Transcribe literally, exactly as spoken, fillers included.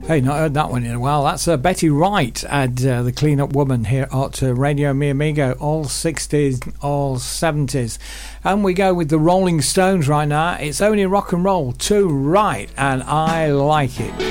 Hey, not heard that one in a while. That's uh, Betty Wright and uh, the Clean Up Woman here at uh, Radio Mi Amigo, all sixties, all seventies. And we go with the Rolling Stones right now. It's only rock and roll, too right, and I like it.